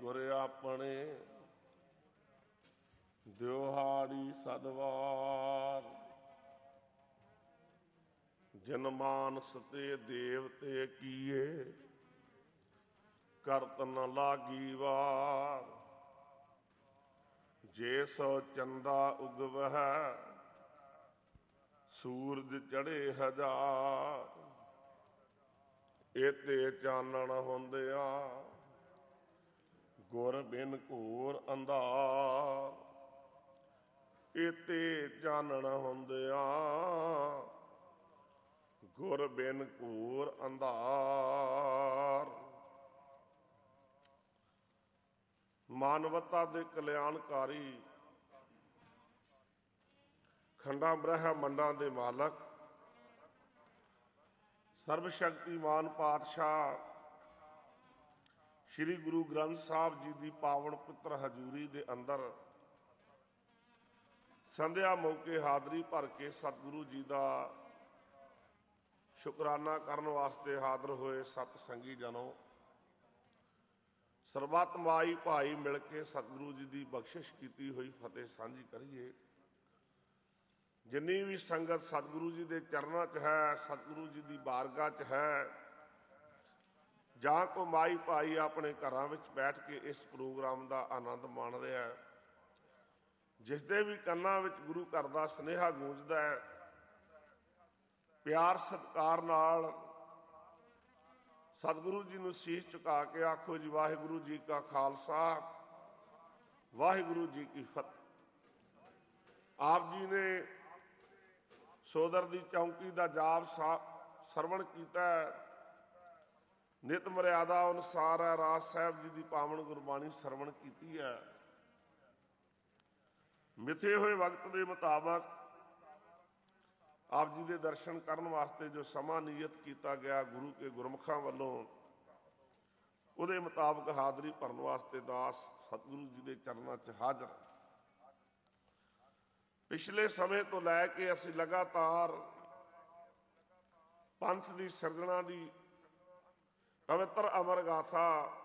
ਗੁਰ ਆਪਣੇ ਦਿਹਾੜੀ ਸਦਵਾਰ। ਜਿਨ ਮਾਨਸ ਤੇ ਦੇਵਤੇ ਕੀਏ ਕਰਤ ਨ ਲਾਗੀ ਵਾਰ। ਜੇ ਸੋ ਚੰਦਾ ਉਗਵਹਿ ਸੂਰਜ ਚੜ੍ਹੇ ਹਜ਼ਾਰ। ਇਤੇ ਚਾਨਣ ਹੁੰਦਿਆਂ ਗੁਰ ਬਿਨ ਘੋਰ ਅੰਧਾਰ। ਇਤੇ ਚਾਨਣ ਹੁੰਦਿਆਂ ਗੁਰ ਬਿਨ ਘੋਰ ਅੰਧਾਰ। ਮਾਨਵਤਾ ਦੇ ਕਲਿਆਣਕਾਰੀ ਖੰਡਾਂ ਬ੍ਰਹਿਮੰਡਾਂ ਦੇ ਮਾਲਕ ਸਰਬ ਸ਼ਕਤੀਮਾਨ ਪਾਤਸ਼ਾਹ ਸ਼੍ਰੀ ਗੁਰੂ ਗ੍ਰੰਥ ਸਾਹਿਬ ਜੀ ਦੀ ਪਾਵਨ ਪਵਿੱਤਰ ਹਜ਼ੂਰੀ ਦੇ ਅੰਦਰ ਸੰਧਿਆ ਮੌਕੇ ਹਾਜ਼ਰੀ ਭਰ ਕੇ ਸਤਿਗੁਰੂ ਜੀ ਦਾ ਸ਼ੁਕਰਾਨਾ ਕਰਨ ਵਾਸਤੇ ਹਾਜ਼ਰ ਹੋਏ ਸਤ ਸੰਗੀ ਜਨੋ, ਸਰਬੱਤ ਮਾਈ ਭਾਈ ਮਿਲ ਕੇ ਸਤਿਗੁਰੂ ਜੀ ਦੀ ਬਖਸ਼ਿਸ਼ ਕੀਤੀ ਹੋਈ ਫਤਿਹ ਸਾਂਝੀ ਕਰੀਏ। ਜਿੰਨੀ ਵੀ ਸੰਗਤ ਸਤਿਗੁਰੂ ਜੀ ਦੇ ਚਰਨਾਂ 'ਚ ਹੈ, ਸਤਿਗੁਰੂ ਜੀ ਦੀ ਬਾਰਗਾਹ 'ਚ ਹੈ, ਜਾਂ ਕੋ ਮਾਈ ਭਾਈ ਆਪਣੇ ਘਰਾਂ ਵਿੱਚ ਬੈਠ ਕੇ ਇਸ ਪ੍ਰੋਗਰਾਮ ਦਾ ਆਨੰਦ ਮਾਣ ਰਿਹਾ ਹੈ, ਜਿਸ ਦੇ ਵੀ ਕੰਨਾਂ ਵਿੱਚ ਗੁਰੂ ਘਰ ਦਾ ਸੁਨੇਹਾ ਗੂੰਜਦਾ ਹੈ, ਪਿਆਰ ਸਤਿਕਾਰ ਨਾਲ ਸਤਿਗੁਰੂ ਜੀ ਨੂੰ ਸੀਸ ਝੁਕਾ ਕੇ ਆਖੋ ਜੀ ਵਾਹਿਗੁਰੂ ਜੀ ਕਾ ਖਾਲਸਾ ਵਾਹਿਗੁਰੂ ਜੀ ਕੀ ਫਤਿਹ। ਆਪ ਜੀ ਨੇ ਸੋਦਰ ਦੀ ਚੌਂਕੀ ਦਾ ਜਾਪ ਸਰਵਣ ਕੀਤਾ। ਨਿਤ ਮਰਿਆਦਾ ਅਨੁਸਾਰ ਹੈ ਰਾਜ ਸਾਹਿਬ ਜੀ ਦੀ ਪਾਵਨ ਗੁਰਬਾਣੀ ਸਰਵਣ ਕੀਤੀ ਹੈ। ਮਿੱਥੇ ਹੋਏ ਵਕਤ ਦੇ ਮੁਤਾਬਕ ਆਪ ਜੀ ਦੇ ਦਰਸ਼ਨ ਕਰਨ ਵਾਸਤੇ ਜੋ ਸਮਾਂ ਨਿਯਤ ਕੀਤਾ ਗਿਆ ਗੁਰੂ ਕੇ ਗੁਰਮੁਖਾਂ ਵੱਲੋਂ, ਉਹਦੇ ਮੁਤਾਬਕ ਹਾਜ਼ਰੀ ਭਰਨ ਵਾਸਤੇ ਦਾਸ ਸਤਿਗੁਰੂ ਜੀ ਦੇ ਚਰਨਾਂ 'ਚ ਹਾਜ਼ਰ। ਪਿਛਲੇ ਸਮੇਂ ਤੋਂ ਲੈ ਕੇ ਅਸੀਂ ਲਗਾਤਾਰ ਪੰਥ ਦੀ ਸਿਰਜਣਾ ਦੀ ਪਵਿੱਤਰ ਅਮਰ ਗਾਥਾ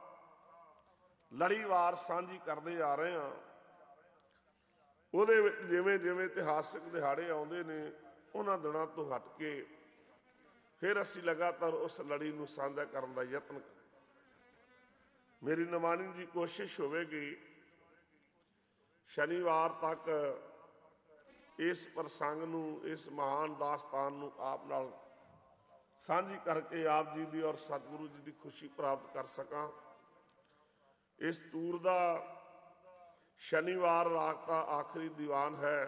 ਲੜੀਵਾਰ ਸਾਂਝੀ ਕਰਦੇ ਆ ਰਹੇ ਹਾਂ। ਉਹਦੇ ਵਿੱਚ ਜਿਵੇਂ ਜਿਵੇਂ ਇਤਿਹਾਸਿਕ ਦਿਹਾੜੇ ਆਉਂਦੇ ਨੇ, ਉਹਨਾਂ ਦਿਨਾਂ ਤੋਂ ਹਟ ਕੇ ਫਿਰ ਅਸੀਂ ਲਗਾਤਾਰ ਉਸ ਲੜੀ ਨੂੰ ਸਾਂਝਾ ਕਰਨ ਦਾ ਯਤਨ। ਮੇਰੀ ਨਿਮਾਣੀ ਜੀ ਕੋਸ਼ਿਸ਼ ਹੋਵੇਗੀ ਸ਼ਨੀਵਾਰ ਤੱਕ ਇਸ ਪ੍ਰਸੰਗ ਨੂੰ, ਇਸ ਮਹਾਨ ਦਾਸਤਾਨ ਨੂੰ ਆਪ ਨਾਲ ਸਾਂਝੀ ਕਰਕੇ ਆਪ ਜੀ ਦੀ ਔਰ ਸਤਿਗੁਰੂ ਜੀ ਦੀ ਖੁਸ਼ੀ ਪ੍ਰਾਪਤ ਕਰ ਸਕਾਂ। ਇਸ ਟੂਰ ਦਾ ਸ਼ਨੀਵਾਰ ਰਾਤ ਦਾ ਆਖਰੀ ਦੀਵਾਨ ਹੈ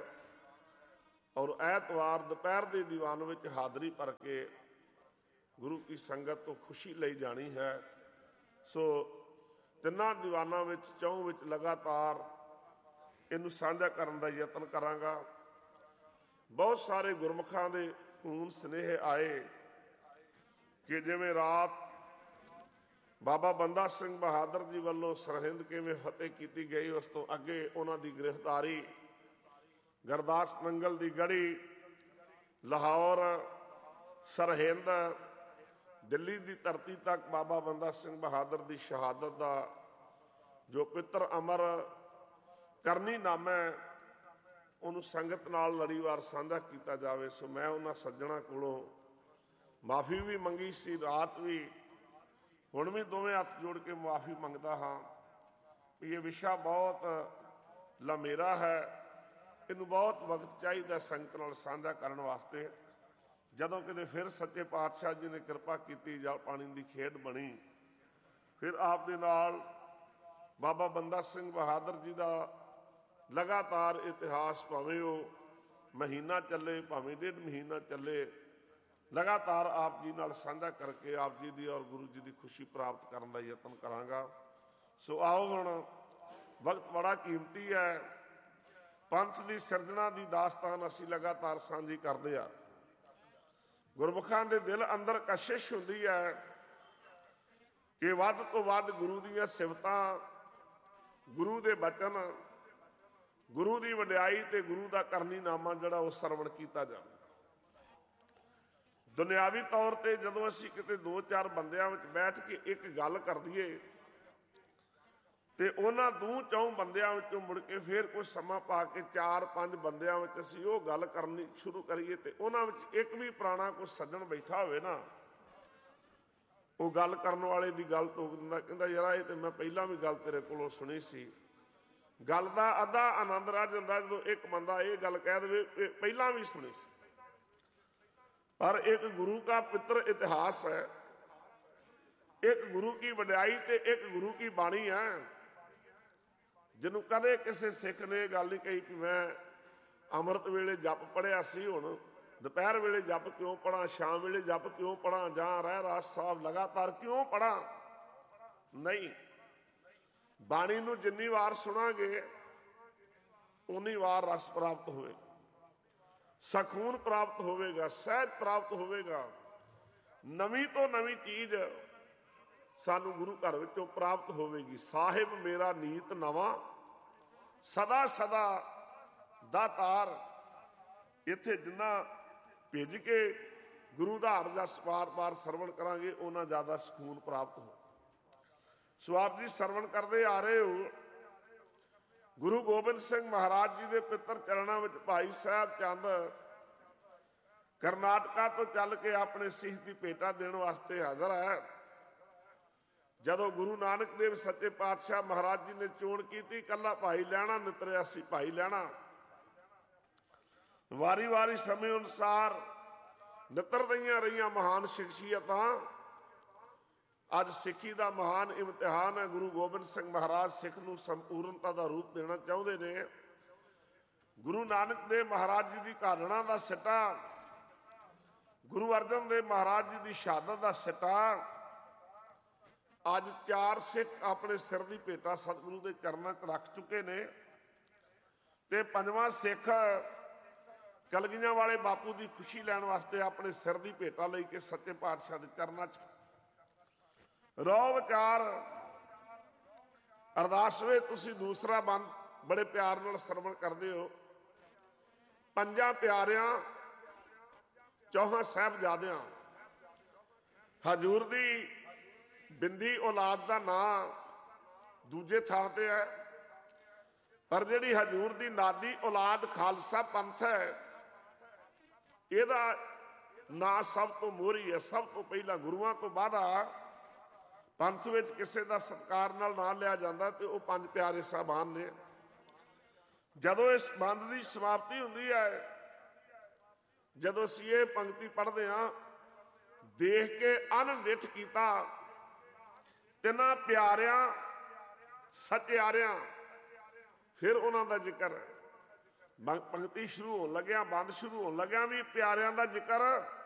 ਔਰ ਐਤਵਾਰ ਦੁਪਹਿਰ ਦੇ ਦੀਵਾਨ ਵਿੱਚ ਹਾਜ਼ਰੀ ਭਰ ਕੇ ਗੁਰੂ ਕੀ ਸੰਗਤ ਤੋਂ ਖੁਸ਼ੀ ਲਈ ਜਾਣੀ ਹੈ। ਸੋ ਤਿੰਨਾਂ ਦੀਵਾਨਾਂ ਵਿੱਚ, ਚੌਂ ਵਿੱਚ ਲਗਾਤਾਰ ਇਹਨੂੰ ਸਾਂਝਾ ਕਰਨ ਦਾ ਯਤਨ ਕਰਾਂਗਾ। ਬਹੁਤ ਸਾਰੇ ਗੁਰਮੁਖਾਂ ਦੇ ਫੋਨ ਸੁਨੇਹੇ ਆਏ ਕਿ ਜਿਵੇਂ ਰਾਤ ਬਾਬਾ ਬੰਦਾ ਸਿੰਘ ਬਹਾਦਰ ਜੀ ਵੱਲੋਂ ਸਰਹਿੰਦ ਕਿਵੇਂ ਫਤਿਹ ਕੀਤੀ ਗਈ, ਉਸ ਤੋਂ ਅੱਗੇ ਉਹਨਾਂ ਦੀ ਗ੍ਰਿਫਤਾਰੀ, ਗੁਰਦਾਸ ਨੰਗਲ ਦੀ ਗੜੀ, ਲਾਹੌਰ, ਸਰਹਿੰਦ, ਦਿੱਲੀ ਦੀ ਧਰਤੀ ਤੱਕ ਬਾਬਾ ਬੰਦਾ ਸਿੰਘ ਬਹਾਦਰ ਦੀ ਸ਼ਹਾਦਤ ਦਾ ਜੋ ਪਿੱਤਰ ਅਮਰ ਕਰਨੀ ਨਾਮਾ, ਉਹਨੂੰ ਸੰਗਤ ਨਾਲ ਲੜੀਵਾਰ ਸਾਂਝਾ ਕੀਤਾ ਜਾਵੇ। ਸੋ ਮੈਂ ਉਹਨਾਂ ਸੱਜਣਾ ਕੋਲੋਂ ਮਾਫੀ ਵੀ ਮੰਗੀ ਸੀ ਰਾਤ ਵੀ, ਹੁਣ ਵੀ ਦੋਵੇਂ ਹੱਥ ਜੋੜ ਕੇ ਮਾਫੀ ਮੰਗਦਾ ਹਾਂ ਵੀ ਇਹ ਵਿਸ਼ਾ ਬਹੁਤ ਲੰਮੇਰਾ ਹੈ, ਇਹਨੂੰ ਬਹੁਤ ਵਕਤ ਚਾਹੀਦਾ ਸੰਗਤ ਨਾਲ ਸਾਂਝਾ ਕਰਨ ਵਾਸਤੇ। ਜਦੋਂ ਕਿਤੇ ਫਿਰ ਸੱਚੇ ਪਾਤਸ਼ਾਹ ਜੀ ਨੇ ਕਿਰਪਾ ਕੀਤੀ, ਜਲ ਪਾਣੀ ਦੀ ਖੇਡ ਬਣੀ, ਫਿਰ ਆਪ ਦੇ ਨਾਲ ਬਾਬਾ ਬੰਦਾ ਸਿੰਘ ਬਹਾਦਰ ਜੀ ਦਾ ਲਗਾਤਾਰ ਇਤਿਹਾਸ, ਭਾਵੇਂ ਉਹ ਮਹੀਨਾ ਚੱਲੇ ਭਾਵੇਂ 1.5 ਮਹੀਨਾ ਚੱਲੇ, ਲਗਾਤਾਰ ਆਪ ਜੀ ਨਾਲ ਸਾਂਝਾ ਕਰਕੇ ਆਪ ਜੀ ਦੀ ਔਰ ਗੁਰੂ ਜੀ ਦੀ ਖੁਸ਼ੀ ਪ੍ਰਾਪਤ ਕਰਨ ਦਾ ਯਤਨ ਕਰਾਂਗਾ। ਸੋ ਆਓ, ਹੁਣ ਵਕਤ ਬੜਾ ਕੀਮਤੀ ਹੈ। ਪੰਥ ਦੀ ਸਿਰਜਣਾ ਦੀ ਦਾਸਤਾਨ ਅਸੀਂ ਲਗਾਤਾਰ ਸਾਂਝੀ ਕਰਦੇ ਆ। ਗੁਰਮੁਖਾਂ ਦੇ ਦਿਲ ਅੰਦਰ ਕਸ਼ਿਸ਼ ਹੁੰਦੀ ਹੈ ਕਿ ਵੱਧ ਤੋਂ ਵੱਧ ਗੁਰੂ ਦੀਆਂ ਸਿਫਤਾਂ, ਗੁਰੂ ਦੇ ਬਚਨ, ਗੁਰੂ ਦੀ ਵਡਿਆਈ ਤੇ ਗੁਰੂ ਦਾ ਕਰਨੀ ਨਾਮਾ ਜਿਹੜਾ ਉਹ ਸਰਵਣ ਕੀਤਾ ਜਾਵੇ। ਦੁਨਿਆਵੀ ਤੌਰ ਤੇ ਜਦੋਂ ਅਸੀਂ ਕਿਤੇ 2-4 ਬੰਦਿਆਂ ਵਿੱਚ ਬੈਠ ਕੇ ਇੱਕ ਗੱਲ ਕਰ ਦਈਏ ਤੇ ਉਹਨਾਂ ਦੂਹ ਚੌਂ ਬੰਦਿਆਂ ਵਿੱਚੋਂ ਮੁੜ ਕੇ ਫਿਰ ਕੁਝ ਸਮਾਂ ਪਾ ਕੇ 4-5 ਬੰਦਿਆਂ ਵਿੱਚ ਅਸੀਂ ਉਹ ਗੱਲ ਕਰਨੀ ਸ਼ੁਰੂ ਕਰੀਏ ਤੇ ਉਹਨਾਂ ਵਿੱਚ ਇੱਕ ਵੀ ਪੁਰਾਣਾ ਕੋਈ ਸੱਜਣ ਬੈਠਾ ਹੋਵੇ ਨਾ, ਉਹ ਗੱਲ ਕਰਨ ਵਾਲੇ ਦੀ ਗੱਲ ਟੋਕ ਦਿੰਦਾ, ਕਹਿੰਦਾ ਯਾਰ ਇਹ ਤੇ ਮੈਂ ਪਹਿਲਾਂ ਵੀ ਗੱਲ ਤੇਰੇ ਕੋਲੋਂ ਸੁਣੀ ਸੀ। ਗੱਲ ਦਾ ਅੱਧਾ ਆਨੰਦ ਰਹਿ ਜਾਂਦਾ ਜਦੋਂ ਇੱਕ ਬੰਦਾ ਇਹ ਗੱਲ ਕਹਿ ਦੇਵੇ ਇਹ ਪਹਿਲਾਂ ਵੀ ਸੁਣੀ ਸੀ। ਪਰ ਇੱਕ ਗੁਰੂ का पितर इतिहास है, एक गुरु की वड्याई ते एक गुरु की बाणी है। ਜਿਹਨੂੰ ਕਦੇ ਕਿਸੇ ਸਿੱਖ ਨੇ ਇਹ ਗੱਲ ਨਹੀਂ ਕਹੀ ਕਿ ਮੈਂ ਅੰਮ੍ਰਿਤ ਵੇਲੇ ਜਪ ਪੜਿਆ ਸੀ, ਹੁਣ ਦੁਪਹਿਰ ਵੇਲੇ ਜਪ ਕਿਉਂ ਪੜਾਂ, ਸ਼ਾਮ ਵੇਲੇ ਜਪ ਕਿਉਂ ਪੜਾਂ, ਜਾਂ ਰਹਿਰਾਸ ਸਾਹਿਬ ਲਗਾਤਾਰ ਕਿਉਂ ਪੜਾਂ। ਨਹੀਂ, ਬਾਣੀ ਨੂੰ ਜਿੰਨੀ ਵਾਰ ਸੁਣਾਂਗੇ ਉਨੀ ਵਾਰ ਰਸ ਪ੍ਰਾਪਤ ਹੋਵੇਗਾ, ਸਕੂਨ ਪ੍ਰਾਪਤ ਹੋਵੇਗਾ, ਸਹਿਜ ਪ੍ਰਾਪਤ ਹੋਵੇਗਾ। ਨਵੀਂ ਤੋਂ ਨਵੀਂ ਚੀਜ਼ ਸਾਨੂੰ ਗੁਰੂ ਘਰ ਵਿੱਚੋਂ ਪ੍ਰਾਪਤ ਹੋਵੇਗੀ। ਸਾਹਿਬ ਮੇਰਾ ਨੀਤ ਨਵਾਂ, ਸਦਾ ਸਦਾ ਦਾਤਾਰ। ਇੱਥੇ ਜਿੰਨਾ ਭਿੱਜ ਕੇ ਗੁਰੂ ਦਾ ਹਰ ਜਸ ਵਾਰ-ਵਾਰ ਸਰਵਣ ਕਰਾਂਗੇ ਉਹਨਾਂ ਜ਼ਿਆਦਾ ਸਕੂਨ ਪ੍ਰਾਪਤ ਹੋ। ਸੋ ਆਪ ਜੀ ਸਰਵਣ ਕਰਦੇ ਆ ਰਹੇ ਹੋ ਗੁਰੂ ਗੋਬਿੰਦ ਸਿੰਘ ਮਹਾਰਾਜ ਜੀ ਦੇ ਪਿੱਤਰ ਚਰਨਾਂ ਵਿੱਚ ਭਾਈ ਸਾਹਿਬ ਚੰਦ ਕਰਨਾਟਕਾ ਤੋਂ ਚੱਲ ਕੇ ਆਪਣੇ ਸਿੱਖ ਦੀ ਭੇਟਾ ਦੇਣ ਵਾਸਤੇ ਹਾਜ਼ਰ ਹੈ। ਜਦੋਂ ਗੁਰੂ ਨਾਨਕ ਦੇਵ ਸੱਚੇ ਪਾਤਸ਼ਾਹ ਮਹਾਰਾਜ ਜੀ ਨੇ ਚੋਣ ਕੀਤੀ, ਕੱਲਾ ਭਾਈ ਲਹਿਣਾ ਨਿਤਰਿਆ ਸੀ। ਭਾਈ ਲਹਿਣਾ ਵਾਰੀ ਵਾਰੀ ਸਮੇਂ ਅਨੁਸਾਰ ਨਿਤਰਦੀਆਂ ਰਹੀਆਂ ਮਹਾਨ ਸ਼ਖਸੀਅਤਾਂ। ਅੱਜ ਸਿੱਖੀ ਦਾ ਮਹਾਨ ਇਮਤਿਹਾਨ ਹੈ। ਗੁਰੂ ਗੋਬਿੰਦ ਸਿੰਘ ਮਹਾਰਾਜ ਸਿੱਖ ਨੂੰ ਸੰਪੂਰਨਤਾ ਦਾ ਰੂਪ ਦੇਣਾ ਚਾਹੁੰਦੇ ਨੇ। ਗੁਰੂ ਨਾਨਕ ਦੇਵ ਮਹਾਰਾਜ ਜੀ ਦੀ ਘਾਲਣਾ ਦਾ ਸਿੱਟਾ, ਗੁਰੂ ਅਰਜਨ ਦੇਵ ਮਹਾਰਾਜ ਜੀ ਦੀ ਸ਼ਹਾਦਤ ਦਾ ਸਿੱਟਾ ਅੱਜ 4 ਸਿੱਖ ਆਪਣੇ ਸਿਰ ਦੀ ਭੇਟਾ ਸਤਿਗੁਰੂ ਦੇ ਚਰਨਾਂ 'ਚ ਰੱਖ ਚੁੱਕੇ ਨੇ ਤੇ 5ਵਾਂ ਸਿੱਖ ਕਲਗੀਆਂ ਵਾਲੇ ਬਾਪੂ ਦੀ ਖੁਸ਼ੀ ਲੈਣ ਵਾਸਤੇ ਆਪਣੇ ਸਿਰ ਦੀ ਭੇਟਾ ਲਈ ਕੇ ਸੱਚੇ ਪਾਤਸ਼ਾਹ ਦੇ ਚਰਨਾਂ 'ਚ ਰੋ ਵਿਚਾਰ ਅਰਦਾਸ ਵੇ। ਤੁਸੀਂ ਦੂਸਰਾ ਬੰਦ ਬੜੇ ਪਿਆਰ ਨਾਲ ਸਰਵਣ ਕਰਦੇ ਹੋ। 5 ਪਿਆਰਿਆਂ 4 ਸਾਹਿਬਜ਼ਾਦਿਆਂ ਹਜ਼ੂਰ ਦੀ ਬਿੰਦੀ ਔਲਾਦ ਦਾ ਨਾਂ ਦੂਜੇ ਥਾਂ ਤੇ ਹੈ, ਪਰ ਜਿਹੜੀ ਹਜ਼ੂਰ ਦੀ ਨਾਦੀ ਔਲਾਦ ਖਾਲਸਾ ਪੰਥ ਹੈ ਇਹਦਾ ਨਾਂ ਸਭ ਤੋਂ ਮੋਹਰੀ ਹੈ। ਸਭ ਤੋਂ ਪਹਿਲਾਂ ਗੁਰੂਆਂ ਤੋਂ ਬਾਅਦ ਪੰਥ ਵਿੱਚ ਕਿਸੇ ਦਾ ਸਤਿਕਾਰ ਨਾਲ ਨਾਂ ਲਿਆ ਜਾਂਦਾ ਤੇ ਉਹ 5 ਪਿਆਰੇ ਸਾਹਿਬਾਨ ਨੇ। ਜਦੋਂ ਇਸ ਬੰਦ ਦੀ ਸਮਾਪਤੀ ਹੁੰਦੀ ਹੈ, ਜਦੋਂ ਅਸੀਂ ਇਹ ਪੰਕਤੀ ਪੜ੍ਹਦੇ ਹਾਂ, ਦੇਖ ਕੇ ਅਨਡਿੱਠ ਕੀਤਾ ਤਿੰਨਾਂ ਪਿਆਰਿਆਂ ਸਚਿਆਰਿਆਂ, ਫਿਰ ਉਹਨਾਂ ਦਾ ਜ਼ਿਕਰ। ਪੰਕਤੀ ਸ਼ੁਰੂ ਹੋਣ ਲੱਗਿਆ, ਬੰਦ ਸ਼ੁਰੂ ਹੋਣ ਲੱਗਿਆ ਵੀ ਪਿਆਰਿਆਂ ਦਾ ਜ਼ਿਕਰ